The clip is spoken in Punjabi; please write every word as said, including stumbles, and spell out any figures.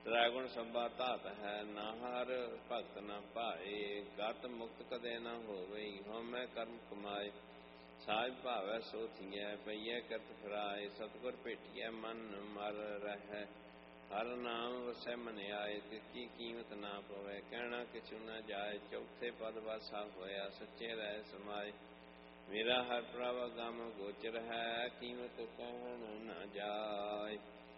ਤ੍ਰੈਗੁਣ ਸਭਾ ਧਾਤ ਹੈ, ਨਾ ਹਰ ਭਗਤ ਨ ਭਾਏ। ਗਤ ਮੁਕਤ ਕਦੇ ਨ ਹੋਵੇ, ਹਉਮੈ ਕਰਮ ਕਮਾਏ। ਸਾਜ ਭਾਵੈ ਸੋ ਥੀਐ, ਪਈਐ ਕਰਤ ਫਿਰਾਏ। ਸਤਿਗੁਰ ਭੇਟੀਐ ਮਨ ਮਰ ਰਹਿ, ਹਰ ਨਾਮ ਵਸੈ ਮਨ ਆਏ। ਤਿਸ ਕੀ ਕੀਮਤ ਨਾ ਪਵੈ, ਕਹਿਣਾ ਕਿਛੁ ਨ ਜਾਏ। ਚੌਥੇ ਪਦ ਵਾਸਾ ਹੋਇਆ, ਸੱਚੇ ਰਹਿ ਸਮਾਏ। ਮੇਰਾ ਹਰ ਪ੍ਰਭ ਅਗਮ ਗੋਚਰ ਹੈ, ਕੀਮਤ ਕਹਿਣ ਨ ਜਾਏ।